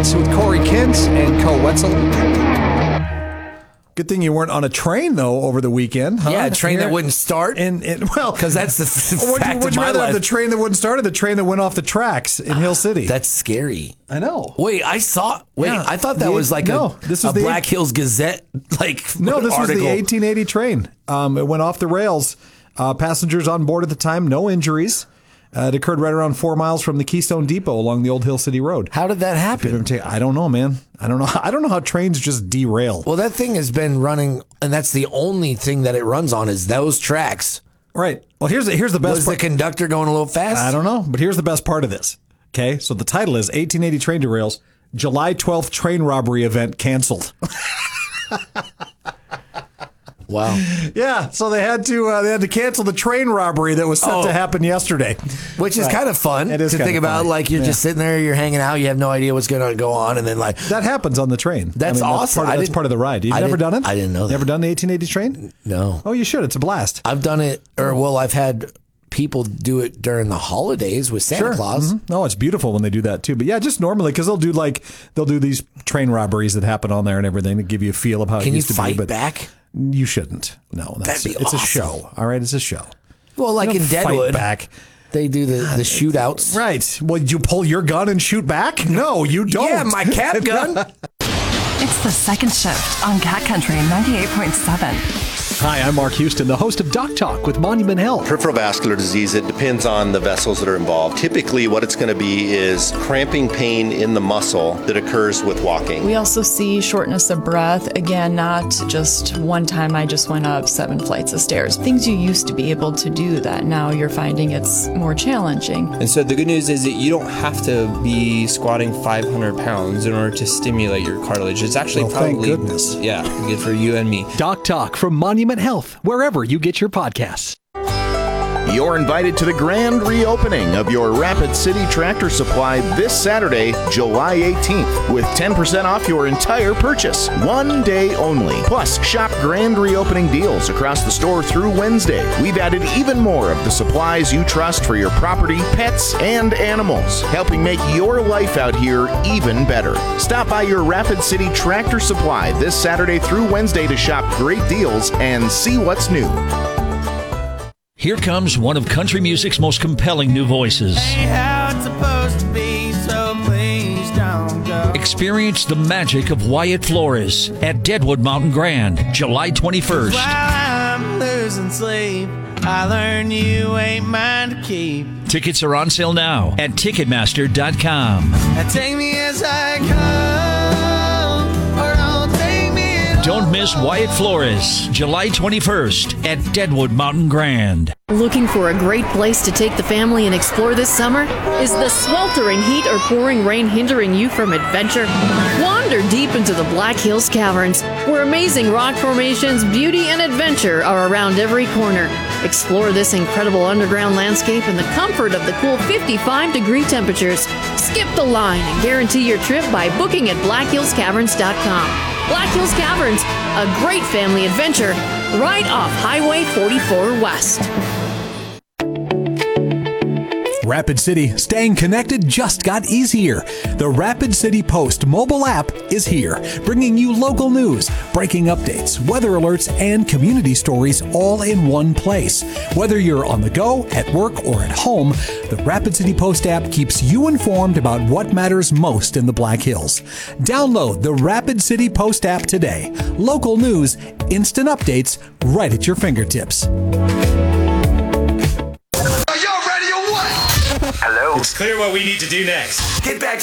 Sports with Corey Kent and Co Wetzel. Good thing you weren't on a train, though, over the weekend. Huh? Yeah, a train that wouldn't start. Well, because that's the fact would of you my rather life. have the train that wouldn't start or the train that went off the tracks in Hill City? That's scary. I know. Wait, I thought that was like this was a Black Hills Gazette No, this article. was the 1880 train. It went off the rails. Passengers on board at the time, no injuries. It occurred right around 4 miles from the Keystone Depot along the old Hill City Road. How did that happen? I don't know, man. I don't know how trains just derail. Well, that thing has been running, and that's the only thing that it runs on is those tracks. Right. Well, here's the best Was part. the conductor going a little fast? I don't know, but here's the best part of this. Okay, so the title is 1880 Train Derails, July 12th Train Robbery Event Canceled. Wow. Yeah, so they had to cancel the train robbery that was set to happen yesterday. Which is kind of fun It is to kind think of about. funny. Like you're just sitting there, you're hanging out, you have no idea what's going to go on, and then like That happens on the train. That's awesome. That's part of the ride. You've never done it? I didn't know that. Never done the 1880 train? No. Oh, you should. It's a blast. I've done it, I've had people do it during the holidays with Santa Claus. Mm-hmm. Oh, it's beautiful when they do that too. But yeah, just normally because they'll do these train robberies that happen on there and everything to give you a feel of how it used to be. Can you fight But back? You shouldn't. No, That'd be it's awesome. a show. All right, it's a show. Well, like You don't in Deadwood, fight back. they do the shootouts. Right. Well, you pull your gun and shoot back? No, you don't. Yeah, my cap gun. It's the second shift on Cat Country 98.7. Hi, I'm Mark Houston, the host of Doc Talk with Monument Health. Peripheral vascular disease, it depends on the vessels that are involved. Typically, what it's going to be is cramping pain in the muscle that occurs with walking. We also see shortness of breath. Again, not just one time I just went up 7 flights of stairs. Things you used to be able to do that now you're finding it's more challenging. And so the good news is that you don't have to be squatting 500 pounds in order to stimulate your cartilage. It's actually thank goodness. Yeah, good for you and me. Doc Talk from Monument Health, wherever you get your podcasts. You're invited to the grand reopening of your Rapid City Tractor Supply this Saturday, July 18th, with 10% off your entire purchase. One day only. Plus, shop grand reopening deals across the store through Wednesday. We've added even more of the supplies you trust for your property, pets, and animals, helping make your life out here even better. Stop by your Rapid City Tractor Supply this Saturday through Wednesday to shop great deals and see what's new. Here comes one of country music's most compelling new voices. Experience the magic of Wyatt Flores at Deadwood Mountain Grand, July 21st. While I'm losing sleep, I learn you ain't mine to keep. Tickets are on sale now at Ticketmaster.com. Take me as I come, or don't take me at all. Don't miss Wyatt Flores, July 21st at Deadwood Mountain Grand. Looking for a great place to take the family and explore this summer? Is the sweltering heat or pouring rain hindering you from adventure? Wander deep into the Black Hills Caverns, where amazing rock formations, beauty, and adventure are around every corner. Explore this incredible underground landscape in the comfort of the cool 55-degree temperatures. Skip the line and guarantee your trip by booking at blackhillscaverns.com. Black Hills Caverns, a great family adventure right off Highway 44 West. Rapid City, staying connected just got easier. The Rapid City Post mobile app is here, bringing you local news, breaking updates, weather alerts, and community stories all in one place. Whether you're on the go, at work, or at home, the Rapid City Post app keeps you informed about what matters most in the Black Hills. Download the Rapid City Post app today. Local news, instant updates, right at your fingertips. Hello? It's clear what we need to do next. Get back